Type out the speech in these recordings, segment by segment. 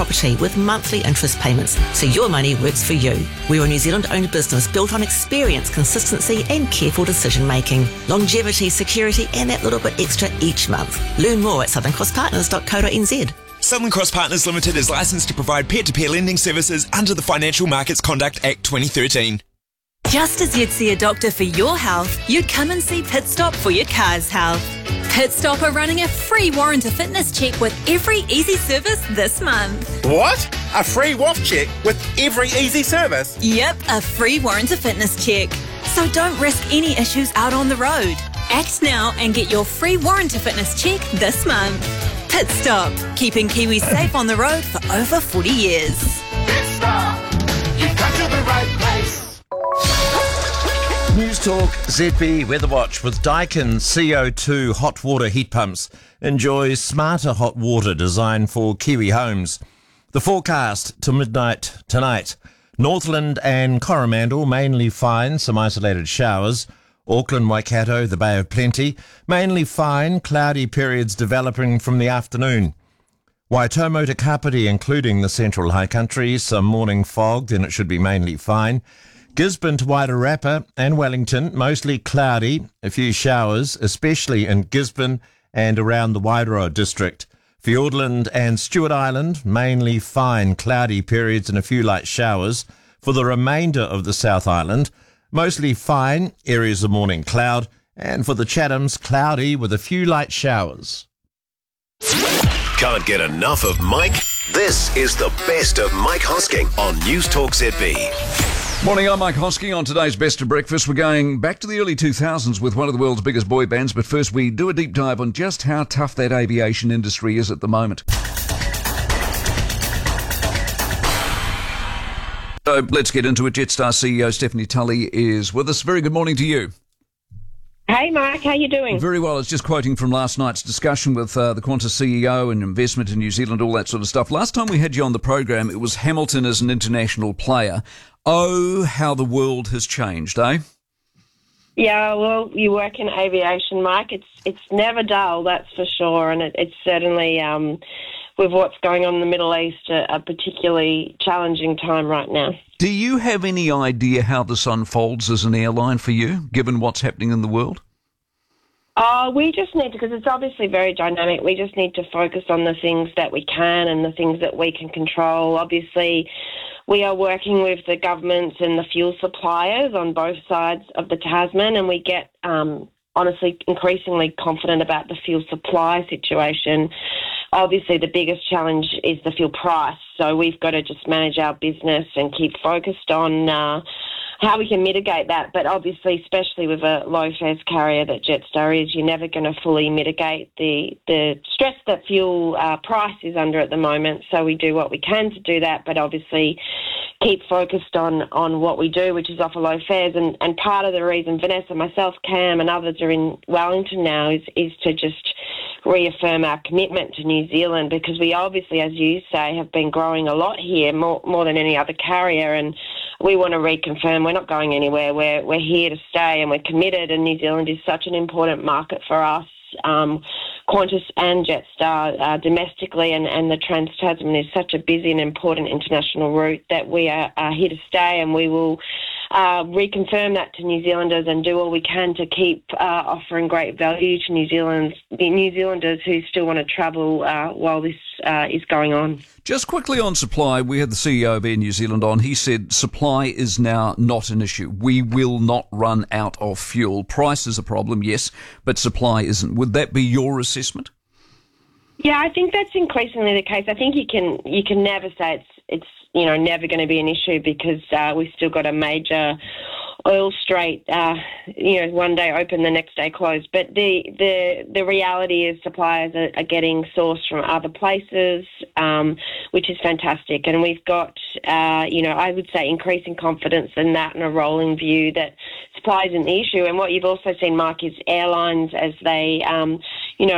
property with monthly interest payments, so your money works for you. We're a New Zealand-owned business built on experience, consistency and careful decision-making. Longevity, security and that little bit extra each month. Learn more at southerncrosspartners.co.nz. Southern Cross Partners Limited is licensed to provide peer-to-peer lending services under the Financial Markets Conduct Act 2013. Just as you'd see a doctor for your health, you'd come and see Pit Stop for your car's health. Pit Stop are running a free warrant fitness check with every easy service this month. What? A free WAF check with every easy service? Yep, a free warrant fitness check. So don't risk any issues out on the road. Act now and get your free warrant fitness check this month. Pit Stop, keeping Kiwis safe on the road for over 40 years. Pit Stop, you've come to the right place. News Talk ZB Weather Watch with Daikin CO2 hot water heat pumps. Enjoy smarter hot water designed for Kiwi homes. The forecast to midnight tonight. Northland and Coromandel mainly fine, some isolated showers. Auckland, Waikato, the Bay of Plenty, mainly fine, cloudy periods developing from the afternoon. Waitomo to Kapiti, including the central high country, some morning fog, then it should be mainly fine. Gisborne to Wairarapa and Wellington, mostly cloudy, a few showers, especially in Gisborne and around the Wairoa district. Fiordland and Stewart Island, mainly fine, cloudy periods and a few light showers. For the remainder of the South Island, mostly fine, areas of morning cloud, and for the Chathams, cloudy with a few light showers. Can't get enough of Mike? This is the best of Mike Hosking on News Talk ZB. Morning, I'm Mike Hosking. On today's Best of Breakfast, we're going back to the early 2000s with one of the world's biggest boy bands, but first we do a deep dive on just how tough that aviation industry is at the moment. So let's get into it. Jetstar CEO Stephanie Tully is with us. Very good morning to you. Hey, Mark. How you doing? Very well. It's just quoting from last night's discussion with the Qantas CEO and investment in New Zealand, all that sort of stuff. Last time we had you on the program, it was Hamilton as an international player. Oh, how the world has changed, eh? Yeah, well, you work in aviation, Mike. It's never dull, that's for sure, and it's certainly, with what's going on in the Middle East, a particularly challenging time right now. Do you have any idea how this unfolds as an airline for you, given what's happening in the world? We just need to, because it's obviously very dynamic, we just need to focus on the things that we can and the things that we can control. Obviously, we are working with the governments and the fuel suppliers on both sides of the Tasman, and we get, honestly, increasingly confident about the fuel supply situation. Obviously, the biggest challenge is the fuel price, so we've got to just manage our business and keep focused on how we can mitigate that. But obviously, especially with a low fares carrier that Jetstar is, you're never going to fully mitigate the stress that fuel price is under at the moment. So we do what we can to do that, but obviously keep focused on what we do, which is offer low fares. And part of the reason Vanessa, myself, Cam and others are in Wellington now is to just reaffirm our commitment to New Zealand, because we obviously, as you say, have been growing a lot here, more than any other carrier, and we want to reconfirm we're not going anywhere. We're here to stay and we're committed, and New Zealand is such an important market for us, Qantas and Jetstar domestically, and the Trans-Tasman is such a busy and important international route that we are here to stay, and we will reconfirm that to New Zealanders and do all we can to keep offering great value to New Zealanders who still want to travel while this is going on. Just quickly on supply, we had the CEO of Air New Zealand on. He said supply is now not an issue. We will not run out of fuel. Price is a problem, yes, but supply isn't. Would that be your assessment? Yeah, I think that's increasingly the case. I think you can never say it's never going to be an issue, because we've still got a major oil strait, one day open, the next day closed. But the reality is suppliers are getting sourced from other places, which is fantastic. And we've got, I would say increasing confidence in that and a rolling view that supply isn't the issue. And what you've also seen, Mark, is airlines as they,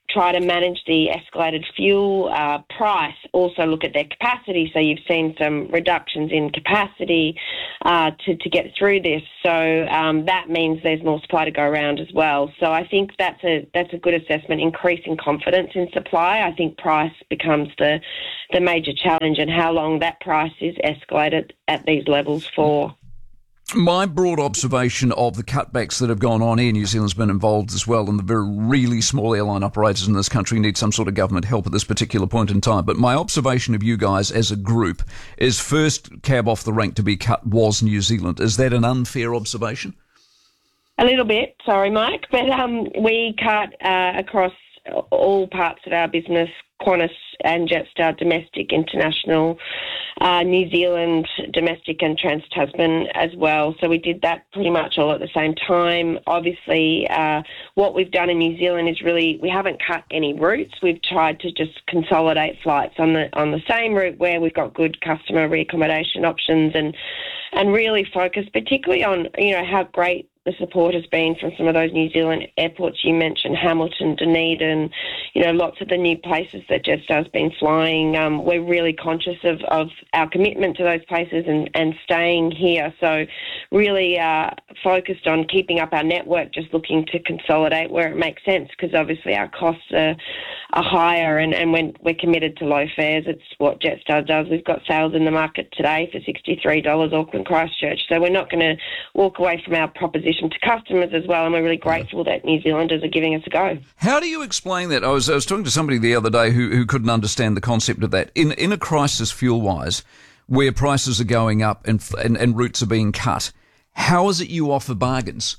try to manage the escalated fuel price, also look at their capacity. So you've seen some reductions in capacity to get through this. So that means there's more supply to go around as well. So I think that's a good assessment, increasing confidence in supply. I think price becomes the major challenge, and how long that price is escalated at these levels for. My broad observation of the cutbacks that have gone on, Air New Zealand's been involved as well, and the very really small airline operators in this country need some sort of government help at this particular point in time. But my observation of you guys as a group is first cab off the rank to be cut was New Zealand. Is that an unfair observation? A little bit, sorry, Mike, but we cut across all parts of our business, Qantas and Jetstar, domestic, international, New Zealand, domestic and Trans-Tasman as well. So we did that pretty much all at the same time. Obviously, what we've done in New Zealand is we haven't cut any routes. We've tried to just consolidate flights on the same route where we've got good customer reaccommodation options and really focus particularly on, how great the support has been from some of those New Zealand airports you mentioned, Hamilton, Dunedin, lots of the new places that Jetstar's been flying. We're really conscious of our commitment to those places and staying here. So really focused on keeping up our network, just looking to consolidate where it makes sense, because obviously our costs are higher, and when we're committed to low fares, it's what Jetstar does. We've got sales in the market today for $63 Auckland Christchurch. So we're not going to walk away from our proposition to customers as well, and we're really grateful that New Zealanders are giving us a go. How do you explain that? I was talking to somebody the other day who couldn't understand the concept of that. In a crisis fuel-wise, where prices are going up and routes are being cut, how is it you offer bargains?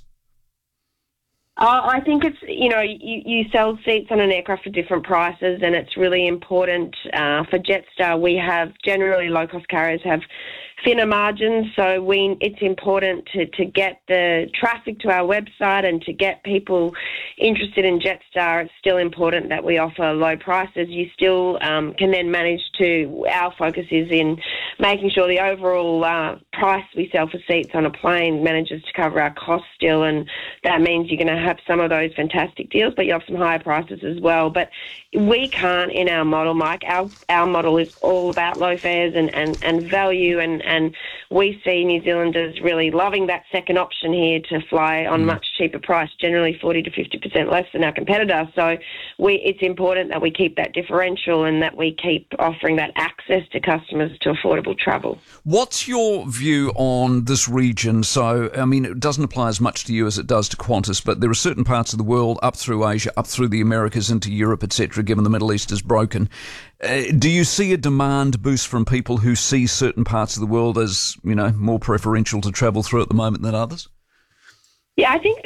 I think it's, you sell seats on an aircraft for different prices, and it's really important. For Jetstar, we have generally low-cost carriers have thinner margins, so it's important to get the traffic to our website and to get people interested in Jetstar. It's still important that we offer low prices. You still can then manage our focus is in making sure the overall price we sell for seats on a plane manages to cover our costs still, and that means you're going to have some of those fantastic deals, but you have some higher prices as well. But we can't in our model, Mike. Our model is all about low fares and value, and we see New Zealanders really loving that second option here to fly on much cheaper price, generally 40 to 50% less than our competitor. So it's important that we keep that differential and that we keep offering that access to customers to affordable travel. What's your view on this region? So, it doesn't apply as much to you as it does to Qantas, but there are certain parts of the world, up through Asia, up through the Americas, into Europe, etc., given the Middle East is broken. Do you see a demand boost from people who see certain parts of the world as, more preferential to travel through at the moment than others? Yeah, I think,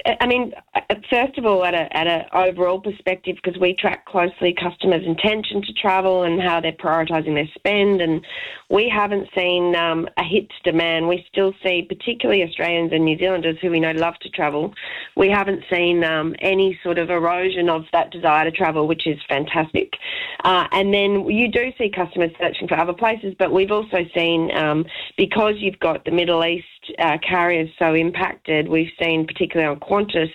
first of all, at an overall perspective, because we track closely customers' intention to travel and how they're prioritising their spend, and we haven't seen a hit to demand. We still see, particularly Australians and New Zealanders who we know love to travel, we haven't seen any sort of erosion of that desire to travel, which is fantastic. And then you do see customers searching for other places, but we've also seen, because you've got the Middle East carriers so impacted, we've seen particularly on Qantas,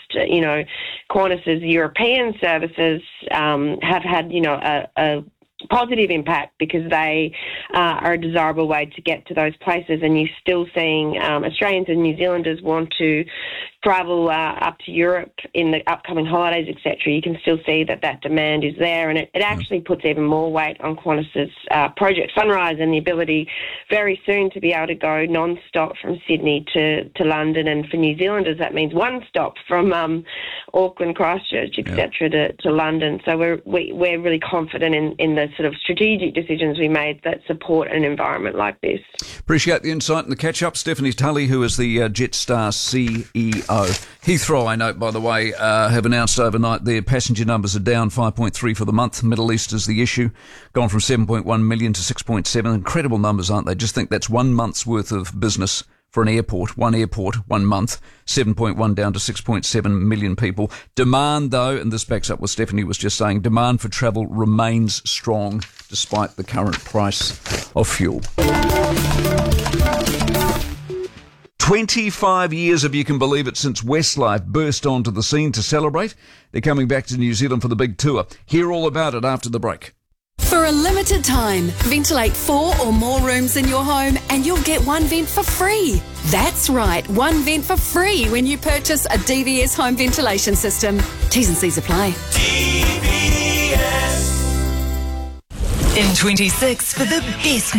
Qantas's European services have had, a positive impact because they are a desirable way to get to those places, and you're still seeing Australians and New Zealanders want to travel up to Europe in the upcoming holidays, etc. You can still see that demand is there, and it actually puts even more weight on Qantas's Project Sunrise and the ability very soon to be able to go non-stop from Sydney to London, and for New Zealanders that means one stop from Auckland, Christchurch, etc. to London. So we're really confident in the sort of strategic decisions we made that support an environment like this. Appreciate the insight and the catch-up. Stephanie Tully, who is the Jetstar CEO. Heathrow, I note, by the way, have announced overnight their passenger numbers are down 5.3 for the month. Middle East is the issue. Gone from 7.1 million to 6.7. Incredible numbers, aren't they? Just think that's 1 month's worth of business for an airport, 1 month, 7.1 down to 6.7 million people. Demand, though, and this backs up what Stephanie was just saying, demand for travel remains strong despite the current price of fuel. 25 years, if you can believe it, since Westlife burst onto the scene to celebrate. They're coming back to New Zealand for the big tour. Hear all about it after the break. For a limited time, ventilate 4 or more rooms in your home and you'll get one vent for free. That's right, one vent for free when you purchase a DVS home ventilation system. T's and C's apply. In 26 for the best